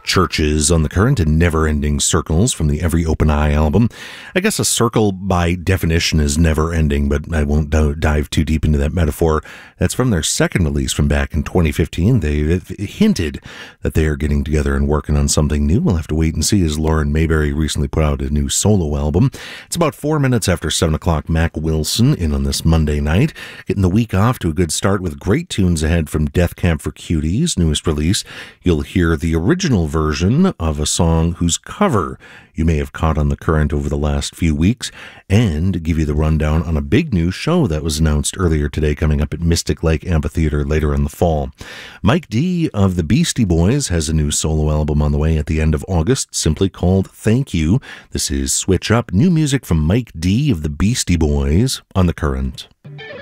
Churches on the Current and Never-Ending Circles from the Every Open Eye album. I guess a circle by definition is never-ending, but I won't dive too deep into that metaphor. That's from their second release from back in 2015. They hinted that they are getting together and working on something new. We'll have to wait and see, as Lauren Mayberry recently put out a new solo album. It's about 4 minutes after 7 o'clock. Mac Wilson in on this Monday night, getting the week off to a good start with great tunes ahead from Death Camp for Cuties' newest release. You'll hear the original version of a song whose cover you may have caught on the Current over the last few weeks, and give you the rundown on a big new show that was announced earlier today coming up at Mystic Lake Amphitheater later in the fall. Mike D of the Beastie Boys has a new solo album on the way at the end of August, simply called Thank You. This is Switch Up, new music from Mike D of the Beastie Boys on the Current.